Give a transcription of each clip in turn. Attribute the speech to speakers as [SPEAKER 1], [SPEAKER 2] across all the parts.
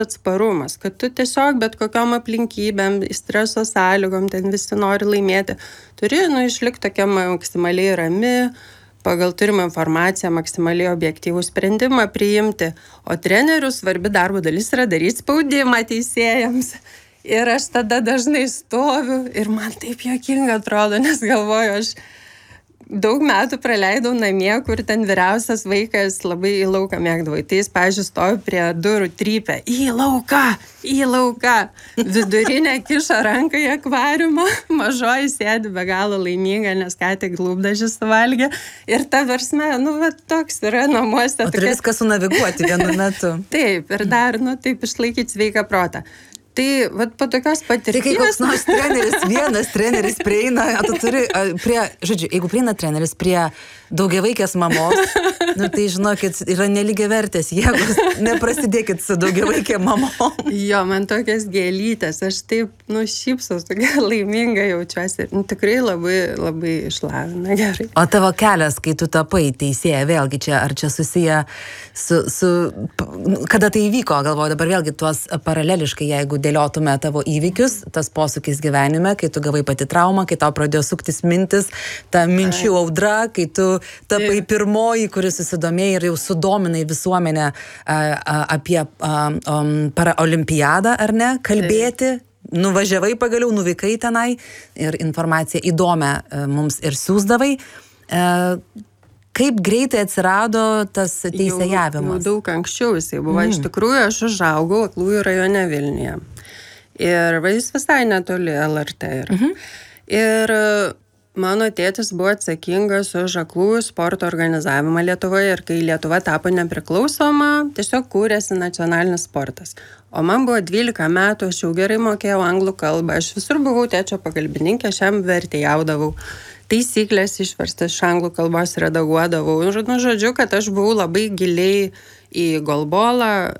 [SPEAKER 1] atsparumas, kad tu tiesiog bet kokiom aplinkybėm, streso sąlygom, ten visi nori laimėti, turi išlikti tokia maksimaliai rami, pagal turimą informaciją maksimaliai objektyvų sprendimą priimti. O trenerių svarbi darbo dalis yra daryti spaudimą teisėjams. Ir aš tada dažnai stoviu ir man taip juokinga atrodo, nes galvoju, aš daug metų praleidau namie, kur ten vyriausias vaikas labai į lauką mėgdavo. Tai jis, pavyzdžiui, stovi prie durų trypia. Į lauką. Vidurinė kiša ranką į akvariumą. Mažoji sėdi be galo laiminga, nes ką tik lūpdažį suvalgė. Ir ta versme, toks yra namuose.
[SPEAKER 2] O turi viską sunaviguoti vienu metu.
[SPEAKER 1] Taip, ir dar, taip išlaikyti sveiką protą. Tai, po tokios patirties...
[SPEAKER 2] Tai kai koks nors vienas treneris prieina, tu turi jeigu prieina treneris prie daugiavaikės mamos, tai žinokit, yra nelygiavertės jėgos, neprasidėkit su daugiavaikė mamom.
[SPEAKER 1] Jo, man tokias gėlytės, aš taip, šypsaus, tokia laiminga jaučiuosi ir tikrai labai, labai išlavina gerai.
[SPEAKER 2] O tavo kelias, kai tu tapai teisėja, vėlgi čia, ar čia susiję su kada tai įvyko, galvoju, dabar vėlgi tuos paraleliškai, jeigu dėliotume tavo įvykius, tas posūkis gyvenime, kai tu gavai pati traumą, kai tau pradėjo suktis mintis, ta minčių audra, kai tu tapai pirmoji, kuris susidomėjai ir jau sudominai visuomenę apie paraolimpiadą, ar ne, kalbėti, nuvažiavai pagaliau, nuvykai tenai ir informaciją įdomią mums ir siųsdavai. Kaip greitai atsirado tas teisėjavimas?
[SPEAKER 1] Jau daug anksčiau jisai buvo. Iš tikrųjų, aš užaugau Aklųjų rajone Vilniuje. Ir jis visai netoli LRT yra. Ir mano tėtis buvo atsakingas už aklųjų sporto organizavimą Lietuvoje ir kai Lietuva tapo nepriklausoma, tiesiog kūrėsi nacionalinis sportas. O man buvo 12 metų, aš jau gerai mokėjau anglų kalbą, aš visur buvau tėčio pagalbininkė, aš jam vertėjaudavau. Taisyklės išverstas iš anglų kalbos redaguodavau. Žodžiu, kad aš buvau labai giliai į golbolą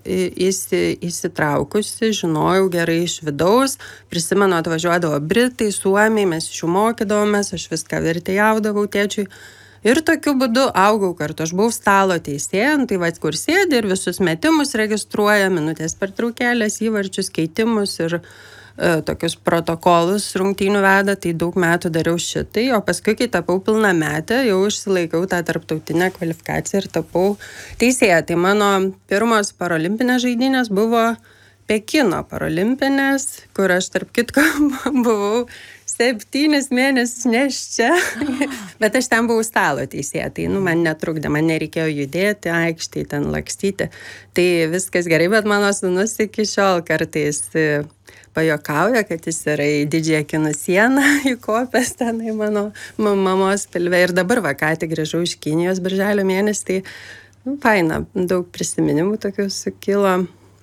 [SPEAKER 1] įsitraukusi, žinojau gerai iš vidaus, prisimenu, atvažiuodavo Britai, Suomiai, mes iš jų mokydavomės, aš viską vertėjaudavau tėčiui. Ir tokiu būdu augau kartu. Aš buvau stalo teisėja, tai kur sėdi ir visus metimus registruoja, minutės pertraukėlės, įvarčius, keitimus ir tokius protokolus rungtynių veda, tai daug metų dariau šitai, o paskui, kai tapau pilnametę, jau išsilaikiau tą tarptautinę kvalifikaciją ir tapau teisėja. Tai mano pirmos parolimpinės žaidynės buvo Pekino parolimpinės, kur aš tarp kitko buvau 7 mėnesius neščia, bet aš ten buvau stalo teisėja, tai man netrukdė, man nereikėjo judėti, aikštėj ten lakstyti, tai viskas gerai, bet mano sūnus iki šiol kartais pajokauja, kad jis yra į didžiąją kinų sieną įkopęs ten į mano mamos pilvę ir dabar ką tik grįžau iš Kinijos birželio mėnesį, tai faina, daug prisiminimų tokių sukilo.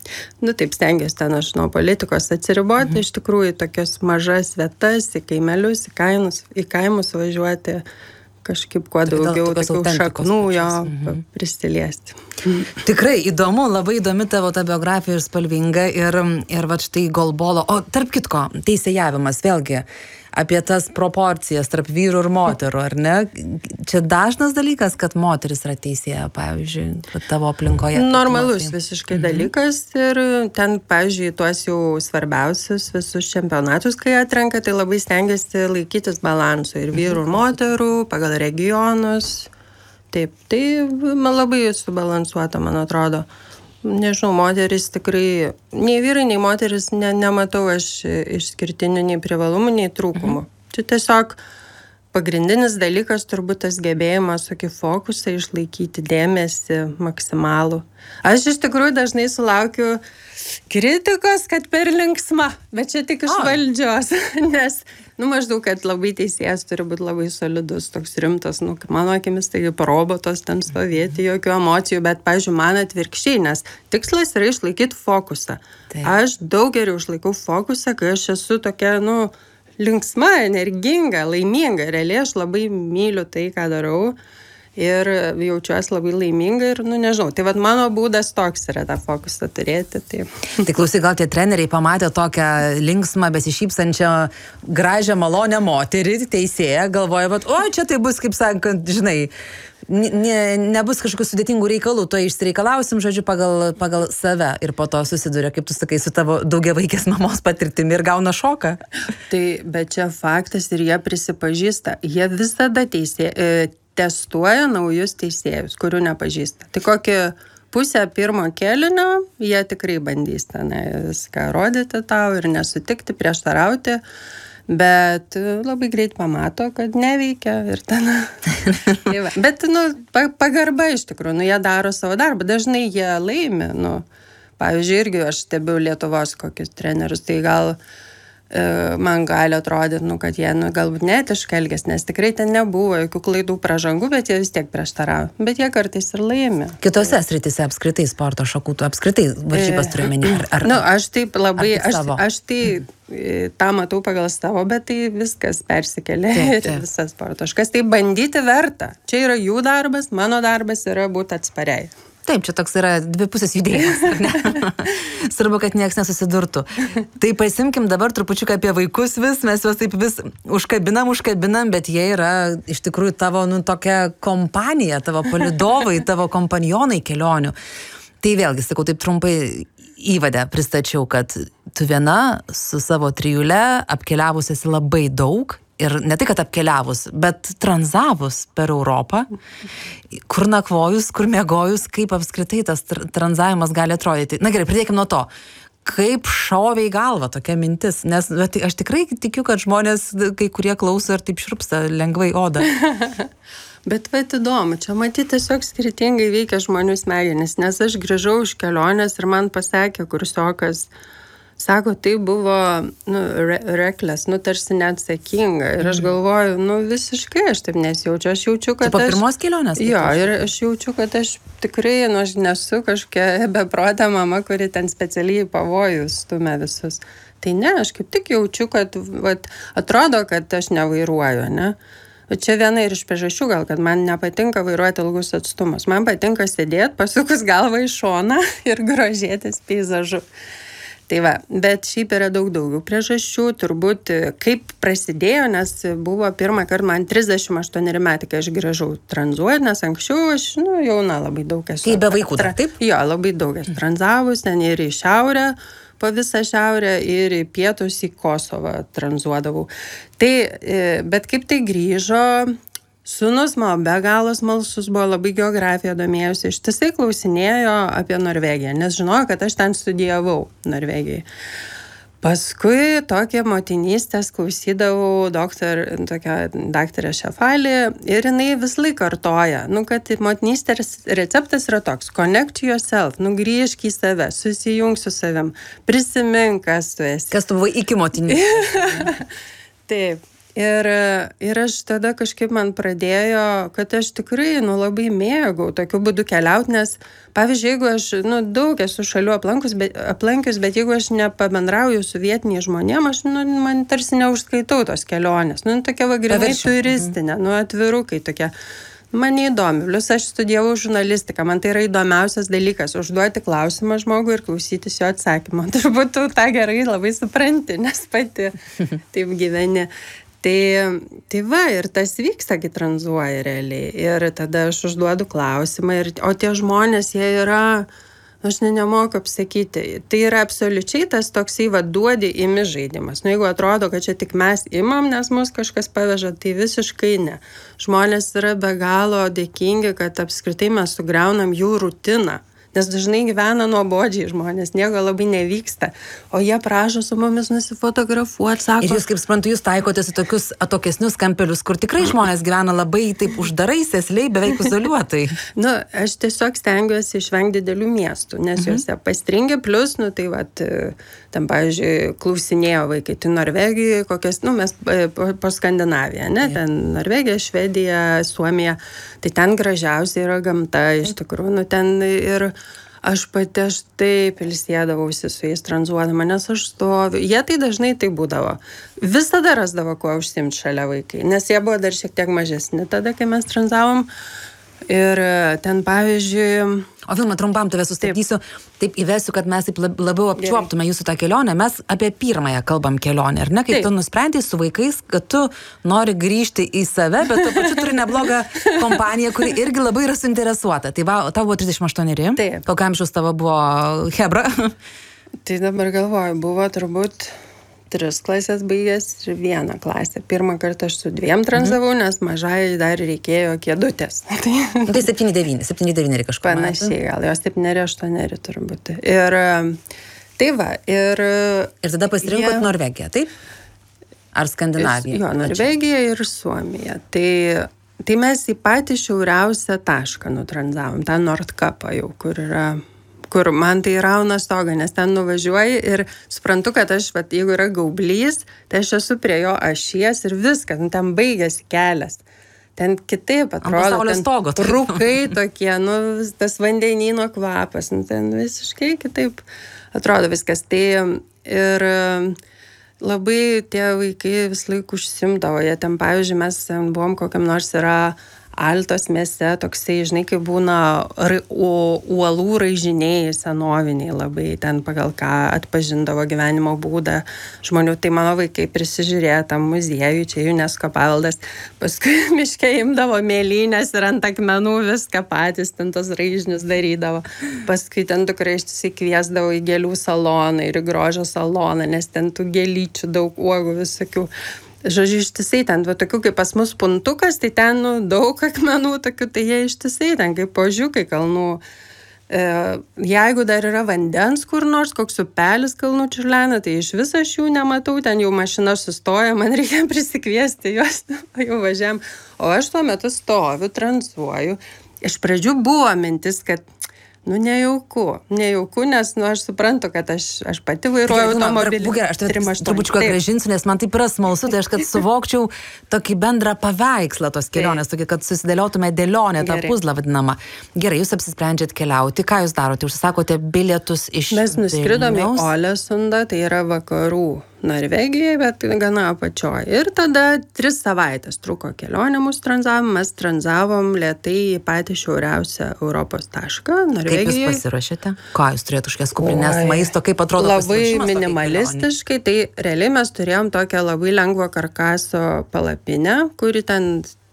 [SPEAKER 1] Taip stengiuosi ten aš nuo politikos atsiriboti, iš tikrųjų tokias mažas vietas, į kaimelius, į kaimus važiuoti, kažkaip kuo daugiau tokių šaknų jo prisiliesti.
[SPEAKER 2] Tikrai įdomu, labai įdomi tavo ta biografija ir spalvinga ir štai golbolo. O tarp kitko, teisėjavimas vėlgi apie tas proporcijas tarp vyrų ir moterų, ar ne? Čia dažnas dalykas, kad moteris yra teisėja, pavyzdžiui, tavo aplinkoje.
[SPEAKER 1] Normalus visiškai dalykas ir ten, pavyzdžiui, tuos jau svarbiausius visus čempionatus, kai atrenka, tai labai stengiasi laikytis balanso ir vyrų ir moterų pagal regionus. Taip, tai man labai subalansuota, man atrodo. Nežinau, moteris tikrai, nei vyrai, nei moteris nematau aš išskirtinių nei privalumų, nei trūkumų. Čia tiesiog pagrindinis dalykas turbūt tas gebėjimas tokį fokusą išlaikyti, dėmesį maksimalų. Aš iš tikrųjų dažnai sulaukiu kritikos, kad per linksma, bet čia tik iš valdžios, nes, maždaug, kad labai teisėjas turi būti labai solidus, toks rimtas, mano akimis, taigi robotas ten stovėti, jokių emocijų, bet, pavyzdžiui, man atvirkščiai, nes tikslas yra išlaikyti fokusą. Taip. Aš daug geriau išlaikau fokusą, kai aš esu tokia, linksma, energinga, laiminga, realiai aš labai myliu tai, ką darau. Ir jaučiuosi labai laiminga ir, nežinau, tai mano būdas toks yra tą fokusą turėti.
[SPEAKER 2] Tai klausy, gal tie treneriai pamatė tokią linksmą, besišypsančią, gražią, malonę moterį, teisėją, galvoja, čia tai bus, kaip sakant, žinai, nebus kažkokių sudėtingų reikalų, to išsireikalausim, žodžiu, pagal save ir po to susiduria, kaip tu sakai, su tavo daugiavaikės mamos patirtimi ir gauna šoką.
[SPEAKER 1] Tai, bet čia faktas ir jie prisipažįsta, jie visada testuoja naujus teisėjus, kurių nepažįsta. Tai kokį pusę pirmo kėlinio jie tikrai bandys ten viską rodyti tau ir nesutikti, prieštarauti, bet labai greit pamato, kad neveikia ir ten. Bet, pagarba iš tikrųjų, jie daro savo darbą, dažnai jie laimi, pavyzdžiui, irgi aš stebiu Lietuvos kokius trenerius, tai gal man gali atrodyti, kad jie galbūt netiškai elgės, nes tikrai ten nebuvo jokių klaidų, pražangų, bet jie vis tiek prieštaravo. Bet jie kartais ir laimi.
[SPEAKER 2] Kitose srityse apskritai sporto šakų, tu apskritai varžybas turiu omeny?
[SPEAKER 1] Aš taip labai, aš tai tą matau pagal savo, bet tai viskas persikelia ir visas sporto šakas. Tai bandyti verta. Čia yra jų darbas, mano darbas yra būti atspariai.
[SPEAKER 2] Taip, čia toks yra dvipusės judėjimas, ar ne? Svarbu, kad nieks nesusidurtų. Tai pasimkim dabar trupučiuką apie vaikus mes juos taip vis užkabinam, bet jie yra iš tikrųjų tavo, tokia kompanija, tavo palydovai, tavo kompanionai kelionių. Tai vėlgi, sakau, taip trumpai įvadę pristačiau, kad tu viena su savo trijule apkeliavus esi labai daug. Ir ne tai, kad apkeliavus, bet tranzavus per Europą, kur nakvojus, kur miegojus, kaip apskritai tas tranzavimas gali atrodyti. Na gerai, pradėkim nuo to. Kaip šovė į galvą tokia mintis? Nes aš tikrai tikiu, kad žmonės, kai kurie klauso ir taip šrupsta lengvai odą.
[SPEAKER 1] Bet įdomu, čia matyti tiesiog skirtingai veikia žmonių smegenis, nes aš grįžau iš kelionės ir man pasakė kursiokas, sako, tai buvo reckless, tarsi neatsakinga. Ir aš galvoju, visiškai aš taip nesijaučiu. Aš jaučiu, kad
[SPEAKER 2] po pirmos kelionės?
[SPEAKER 1] Jo, ir aš jaučiu, kad aš tikrai, aš nesu kažkokia beprotė mama, kuri ten specialiai pavojų stumia visus. Tai ne, aš kaip tik jaučiu, kad atrodo, kad aš nevairuoju, ne? Bet čia viena ir iš priežasčių gal, kad man nepatinka vairuoti ilgus atstumus. Man patinka sėdėti, pasukus galvą į šoną ir grožėtis peizažu. Tai va, bet šiaip yra daug daugiau priežasčių, turbūt kaip prasidėjo, nes buvo pirmą kartą man 38 metai, kai aš grįžau tranzuoti, nes anksčiau aš, jauna labai daug esu.
[SPEAKER 2] Kaip be vaikų, taip?
[SPEAKER 1] Jo, labai daug esu tranzavus, ten ir į šiaurę, po visą šiaurę, ir į pietus, į Kosovą tranzuodavau. Tai, bet kaip tai grįžo, sūnus mano be galo smalsus buvo, labai geografiją domėjusi, ištisai klausinėjo apie Norvegiją, nes žinojo, kad aš ten studijavau Norvegijai. Paskui tokią motinystės klausydavau daktarė Šefalį ir jinai vis laik kartoja, kad motinystės receptas yra toks: connect to yourself, grįžk į save, susijung su savim, prisimink, kas tu esi.
[SPEAKER 2] Kas tu buvai iki motinystės.
[SPEAKER 1] Taip. Ir aš tada kažkaip man pradėjo, kad aš tikrai labai mėgau tokiu būdu keliauti, nes, pavyzdžiui, jeigu aš daug esu šalių aplankius, bet jeigu aš nepabendrauju su vietiniais žmonėmis, aš man tarsi neužskaitau tos kelionės. Tokia grinai turistinė, atvirukai tokia. Man neįdomi, plius aš studijavau žurnalistiką, man tai yra įdomiausias dalykas, užduoti klausimą žmogui ir klausytis jo atsakymą. Turbūt tu tą gerai labai supranti, nes pati taip gyveni. Tai va, ir tas vyksta, kai tranzuoja realiai. Ir tada aš užduodu klausimą, o tie žmonės, jie yra, aš nemoku apsakyti, tai yra absoliučiai tas toksai duodi imi žaidimas. Jeigu atrodo, kad čia tik mes imam, nes mus kažkas paveža, tai visiškai ne. Žmonės yra be galo dėkingi, kad apskritai mes sugriaunam jų rutiną. Nes dažnai gyvena nuobodžiai žmonės, nieko labai nevyksta, o jie prašo su mumis nusifotografuoti, sako.
[SPEAKER 2] Ir jūs, kaip suprantu, jūs taikotės į tokius atokesnius kampelius, kur tikrai žmonės gyvena labai taip uždarai, sėsliai, beveik izoliuotai.
[SPEAKER 1] Aš tiesiog stengiuosi išvengti didelių miestų, nes juose pastringi, plus, ten, pavyzdžiui, klausinėjo vaikai, tai Norvegijoje kokias, mes po Skandinaviją, ne, ten Norvegija, Švedija, Suomija, tai ten gražiausia yra gamta, iš tikrųjų, ten ir aš taip ilsėdavausi su jais tranzuodama, nes aš stoviu. Jie tai dažnai tai būdavo. Visada rasdavo kuo užsimti šalia vaikai, nes jie buvo dar šiek tiek mažesni tada, kai mes tranzavom. Ir ten, pavyzdžiui...
[SPEAKER 2] O Vilma, trumpam tave sustabdysiu, taip įvesiu, kad mes taip labiau apčiuoptume jūsų tą kelionę. Mes apie pirmąją kalbam kelionę, ar ne? Kai tu nusprendei su vaikais, kad tu nori grįžti į save, bet tuo pačiu turi neblogą kompaniją, kuri irgi labai yra suinteresuota. Tai va, tavo buvo 38.
[SPEAKER 1] Taip.
[SPEAKER 2] Kokio amžiaus tavo buvo Hebra?
[SPEAKER 1] Tai dabar galvoju, buvo turbūt 3 klasės baigęs ir 1 klasę. Pirmą kartą aš su 2 transavau, nes mažai dar reikėjo kėdutės.
[SPEAKER 2] Tai 7-9 kažko.
[SPEAKER 1] Panašiai, gal jos 7-8 turbūt. Ir tai va, ir
[SPEAKER 2] tada pasirinkot Norvegiją, taip? Ar Skandinaviją?
[SPEAKER 1] Jo, Norvegija ir Suomija. Tai mes į patį šiauriausią tašką nutranzavom, tą Nordkapą jau, kur man tai rauna stogą, nes ten nuvažiuoji ir suprantu, kad aš, jeigu yra gaublys, tai aš esu prie jo ašies ir viskas, ten baigėsi kelias. Ten kitaip atrodo, ten rūkai tokie, tas vandenyno kvapas, ten visiškai kitaip atrodo viskas. Tai ir labai tie vaikai vis laik užsimdavo, jie ten, pavyzdžiui, mes buvom kokiam nors yra Altos mieste, toksai, žinai, kai būna uolų raižiniai senoviniai labai, ten pagal ką atpažindavo gyvenimo būdą žmonių. Tai mano vaikai prisižiūrėjo tam muziejui, čia UNESCO paveldas, paskui miške imdavo mėlynės ir ant akmenų viską patys, ten tos raižinius darydavo. Paskui ten dukra ištisai kviesdavo į gėlių saloną ir į grožio saloną, nes ten tų gėlyčių daug uogų visokių. Žodžiu, ištisai ten, tokių kaip pas mus puntukas, tai ten daug akmenų tokių, tai jie ištisai ten kaip ožiukai kalnų. Jeigu dar yra vandens kur nors, koks upelis kalnų čiurlena, tai iš viso aš jų nematau, ten jau mašina sustoja, man reikia prisikviesti juos, jau važiam. O aš tuo metu stoviu, transuoju. Iš pradžių buvo mintis, kad nejauku, nes, aš suprantu, kad aš pati vairuoju automobilį.
[SPEAKER 2] Aš trupučiuką grąžinsiu, nes man taip yra smalsu, tai aš kad suvokčiau tokį bendrą paveikslą tos kelionės, tokį, kad susidėliotume dėlionę, tą puzlą vadinamą. Gerai, jūs apsisprendžiat keliauti, ką jūs darote? Užsisakote bilietus iš
[SPEAKER 1] Mes nuskridom į Olesundą, tai yra vakarų Norvegijoje, bet gana apačioje. Ir tada 3 savaitės truko kelionė mūsų tranzavom. Mes tranzavom lėtai į patį šiauriausią Europos tašką, Norvegijoje.
[SPEAKER 2] Kaip jūs pasiruošėte? Ką jūs turėjote kažkokias kuprinės maisto, kaip atrodo pasiruošimas?
[SPEAKER 1] Labai minimalistiškai, tai realiai mes turėjom tokią labai lengvo karkaso palapinę, kuri ten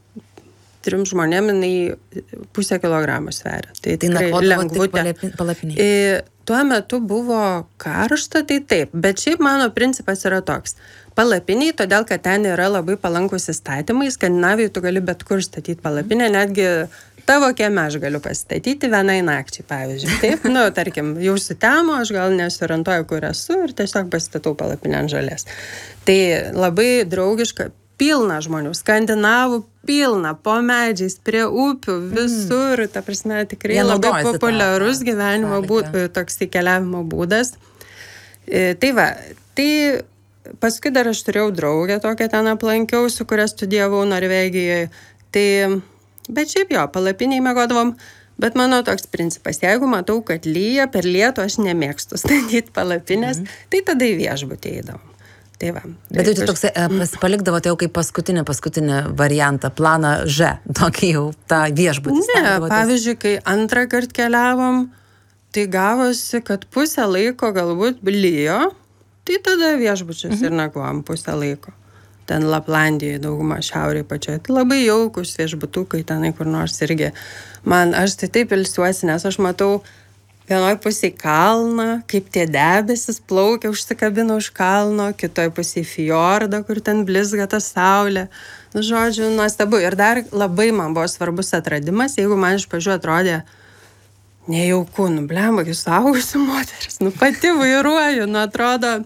[SPEAKER 1] 3 žmonėm jinai 0,5 kilogramo sveria. Tai tikrai lengvutė. Tuo metu buvo karšta, tai taip, bet šiaip mano principas yra toks. Palapiniai, todėl kad ten yra labai palankus įstatymai, Skandinavijoje tu gali bet kur statyti palapinę, netgi tavo kieme aš galiu pasistatyti vienai nakčiai, pavyzdžiui. Taip, tarkim, jau sutemo, aš gal nesiorientuoju, kur esu ir tiesiog pasistatau palapinę ant žolės. Tai labai draugiška, pilna žmonių, skandinavų pilna, po medžiais, prie upių, visur, ta prasme, tikrai labai populiarus gyvenimo būdas, toks keliavimo būdas. Tai va, tai paskui dar aš turėjau draugę tokią ten aplankiau, su kuria studijavau Norvegijoje. Tai, bet šiaip jo, palapiniai miegodavom, bet mano toks principas, jeigu matau, kad lyja, per lietų aš nemėgstu statyti palapinės, tai tada į viešbutį eidavom. Tai va.
[SPEAKER 2] Bet jūs toks palikdavote jau kaip paskutinį variantą, planą Ž, tokį jau tą viešbutį.
[SPEAKER 1] Ne, pavyzdžiui, kai antrą kartą keliavom, tai gavosi, kad pusę laiko galbūt lyjo, tai tada viešbučius ir nakvom pusę laiko. Ten Laplandijoje dauguma šiaurėje pačioje. Tai labai jaukus viešbutukai tenai kur nors irgi. Aš tai taip ilsiuosi, nes aš matau vienoj pusėje kalną, kaip tie debesis plaukia, užsikabina už kalno, kitoj pusėje fjordą, kur ten blizga ta saulė. Žodžiu, nuostabu. Ir dar labai man buvo svarbus atradimas, jeigu man iš pradžių atrodė nejauku, blemba, jūs suaugusi moteris, pati vairuoju, atrodo.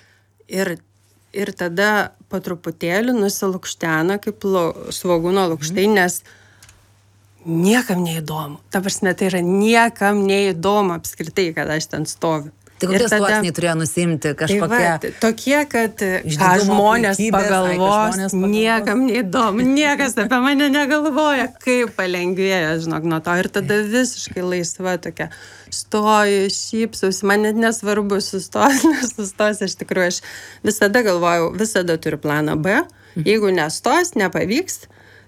[SPEAKER 1] Ir tada po truputėlį nusilukštena kaip svogūno lukštai, nes niekam neįdomu. Ta prasme, tai yra niekam neįdomu apskritai, kad aš ten stoviu.
[SPEAKER 2] Tai kokie sluoksniai turėjo nusimti kažkokie?
[SPEAKER 1] Tai tokie, kad ką žmonės pagalvos, niekam neįdomu. Niekas apie mane negalvoja, kaip palengvėjo, žinok, nuo to. Ir tada visiškai laisva tokia. Stoju, šypsausi, man net nesvarbu sustos, nesustos. Iš tikrųjų, aš visada galvojau, visada turiu planą B. Jeigu nestos, nepavyks,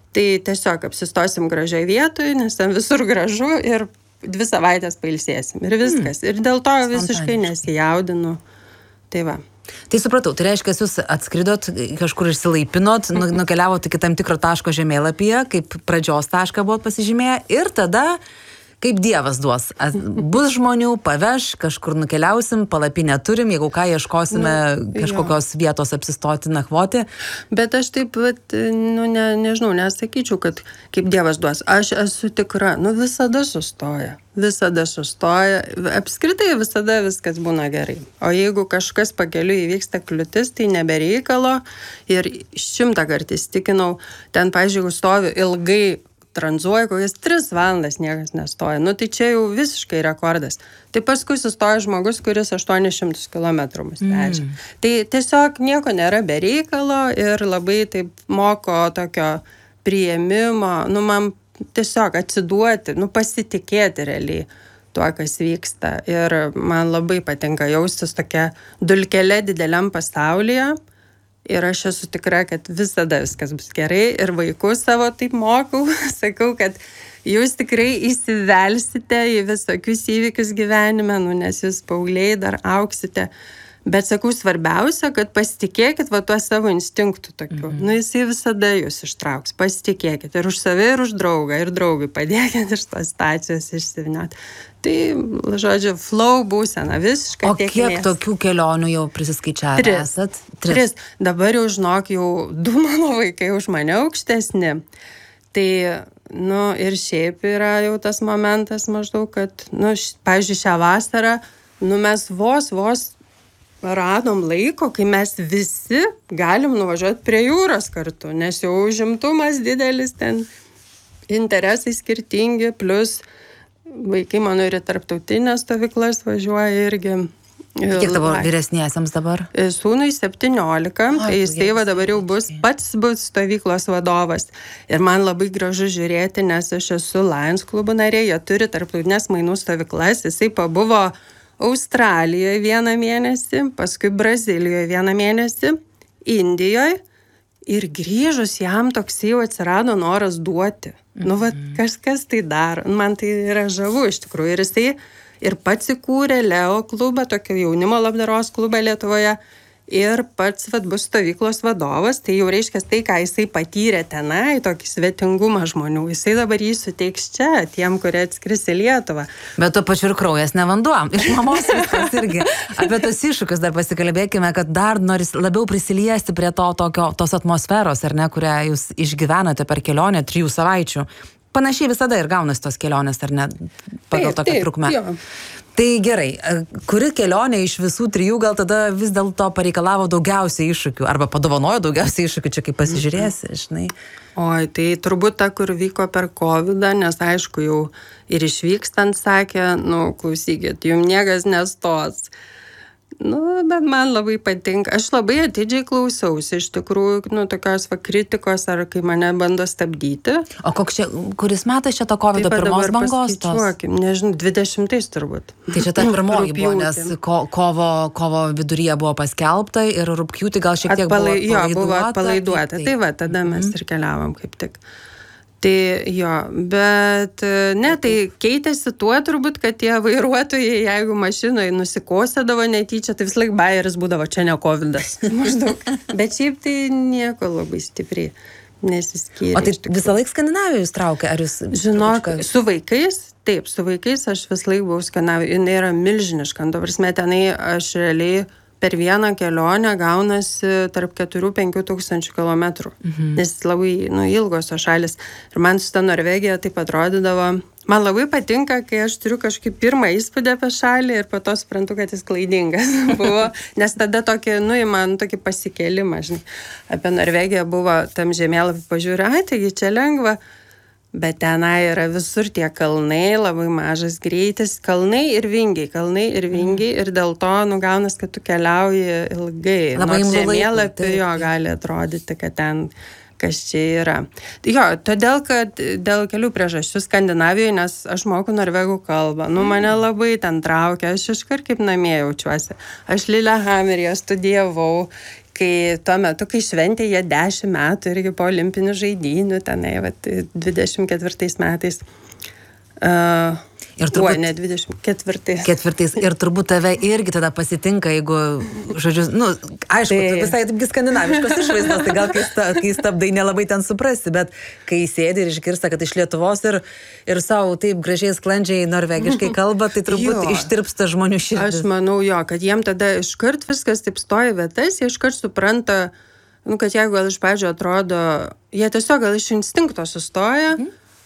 [SPEAKER 1] Tai tiesiog apsistosim gražioj vietoj, nes ten visur gražu ir 2 savaitės pailsėsim. Ir viskas. Ir dėl to visiškai nesijaudinu. Tai va.
[SPEAKER 2] Tai supratau, tai reiškia, jūs atskridot, kažkur išsilaipinot, nukeliavot iki tam tikro taško žemėlapyje, kaip pradžios tašką buvot pasižymėję ir tada kaip Dievas duos. Bus žmonių, paveš, kažkur nukeliausim, palapinę turim, jeigu ką, ieškosime kažkokios vietos apsistoti, nakvoti.
[SPEAKER 1] Bet aš taip, nežinau, nesakyčiau, kad kaip Dievas duos. Aš esu tikra, visada sustoja. Visada sustoja. Apskritai visada viskas būna gerai. O jeigu kažkas pakeliui įvyksta kliūtis, tai nebereikalo. Ir 100 kartų įstikinau, ten, pavyzdžiui, stoviu ilgai, tranzuoja, kokias 3 valandas niekas nestoja. Tai čia jau visiškai rekordas. Tai paskui sustoja žmogus, kuris 800 km mus vežia. Tai tiesiog nieko nėra be reikalo ir labai taip moko tokio priėmimo, man tiesiog atsiduoti, pasitikėti realiai tuo, kas vyksta. Ir man labai patinka jaustis tokia dulkelė dideliam pasaulyje. Ir aš esu tikra, kad visada viskas bus gerai ir vaikus savo taip mokau. Sakau, kad jūs tikrai įsivelsite į visokius įvykius gyvenime, nes jūs paaugliai dar auksite. Bet sakau, svarbiausia, kad pasitikėkit tuo savo instinktų tokiu. Jisai visada jūs ištrauks. Pasitikėkit ir už save, ir už draugą. Ir draugui padėkit iš tos stacijos išsivinioti. Tai, žodžiu, flow būsena visiškai.
[SPEAKER 2] O kiek tokių kelionių jau prisiskaičiavę esat?
[SPEAKER 1] 3. Dabar jau žinok, jau 2 mano vaikai už mane aukštesni. Tai, ir šiaip yra jau tas momentas maždaug, kad, pavyzdžiui, šią vasarą, mes vos radom laiko, kai mes visi galim nuvažiuoti prie jūros kartu, nes jau užimtumas didelis, ten interesai skirtingi, plus vaikai mano ir tarptautinės stovyklas važiuoja irgi.
[SPEAKER 2] Kiek tavo vyresniesiems dabar?
[SPEAKER 1] Sūnui 17, tai jisai dabar jau bus stovyklos vadovas. Ir man labai gražu žiūrėti, nes aš esu Lions klubų narė, jie turi tarptautinės mainų stovyklas, jisai pabuvo Australijoje 1 mėnesį, paskui Brazilijoje 1 mėnesį, Indijoje ir grįžus jam toks jau atsirado noras duoti. Kažkas tai daro. Man tai yra žavu iš tikrųjų. Ir jisai ir pats įkūrė Leo klubą, tokio jaunimo labdaros klubą Lietuvoje. Ir pats bus stovyklos vadovas, tai jau reiškia tai, ką jisai patyrė tenai, tokį svetingumą žmonių. Jisai dabar jį suteiks čia, tiem, kurie atskris į Lietuvą.
[SPEAKER 2] Bet to pačiu ir kraujas ne vanduo. Iš mamos viskas irgi. Apie tos iššūkius dar pasikalbėkime, kad dar noris labiau prisiliesti prie tos atmosferos, ar ne, kurią jūs išgyvenate per kelionę 3 savaičių. Panašiai visada ir gaunasi tos kelionės, ar ne, pagal tokią trukmę.
[SPEAKER 1] Jo.
[SPEAKER 2] Tai gerai, kuri kelionė iš visų 3 gal tada vis dėlto pareikalavo daugiausiai iššūkių, arba padovanojo daugiausiai iššūkių, čia kaip pasižiūrėsi, žinai?
[SPEAKER 1] Oi, tai turbūt ta, kur vyko per COVID-ą, nes aišku jau ir išvykstant sakė, klausykit, jums niekas nestos. Bet man labai patinka. Aš labai atidžiai klausiausi, iš tikrųjų, tokios kritikos, ar kai mane bando stabdyti.
[SPEAKER 2] O kuris metas čia to COVID pirmos bangos tos?
[SPEAKER 1] Nežinau, 20 turbūt.
[SPEAKER 2] Tai čia ta pirmoji buvo, nes kovo viduryje buvo paskelbta ir rugpjūtį gal šiek tiek
[SPEAKER 1] buvo atpalaiduota. Tai tada mes ir keliavom kaip tik. Tai jo, bet tai keitėsi tuo turbūt, kad tie vairuotojai, jeigu mašinoje nusikosėdavo netyčia, tai vis laik bajeris būdavo, čia ne COVID-as. Maždaug. Bet šiaip tai nieko labai stipriai nesiskyrė.
[SPEAKER 2] O tai visą laiką Skandinaviją jūs traukia? Ar jūs...
[SPEAKER 1] Žinok, su vaikais, taip, su vaikais aš vis laik buvau Skandinavijoje. Jis yra milžiniška. Dabar tenai aš realiai per vieną kelionę gaunasi tarp 4-5 tūkstančių kilometrų. Nes labai ilgos tos šalis. Ir man su ta Norvegija taip atrodydavo. Man labai patinka, kai aš turiu kažkaip pirmą įspūdį apie šalį ir po to suprantu, kad jis klaidingas buvo. Nes tada man tokį pasikėlimą, žinai. Apie Norvegiją buvo tam žemėlapį pažiūrė, taigi čia lengva. Bet tenai yra visur tie kalnai, labai mažas greitis, kalnai ir vingiai, ir dėl to gaunas, kad tu keliauji ilgai.
[SPEAKER 2] Labai
[SPEAKER 1] žemėlapį gali atrodyti, kad ten kas čia yra. Jo, todėl, kad dėl kelių priežasčių Skandinavijoje, nes aš moku norvegų kalbą, mane labai ten traukia, aš iškart kaip namie jaučiuosi. Aš Lillehammeryje studijavau, kai tuo metu, kai šventė jie 10 metų irgi po olimpinių žaidynių, tenai, 24 metais.
[SPEAKER 2] Ir turbūt,
[SPEAKER 1] ne 24.
[SPEAKER 2] Ir turbūt tave irgi tada pasitinka, jeigu, žodžiu, aišku, visai taipgi skandinaviškos išvaizdos, tai gal kai stabdai nelabai ten suprasi, bet kai sėdi ir išgirsta, kad iš Lietuvos ir savo taip gražiai sklandžiai norvegiškai kalba, tai turbūt ištirpsta žmonių širdis.
[SPEAKER 1] Aš manau kad jiem tada iškart viskas taip stoja vietas, jie iškart supranta, kad jeigu gal iš pradžio atrodo, jie tiesiog gal iš instinkto sustoja,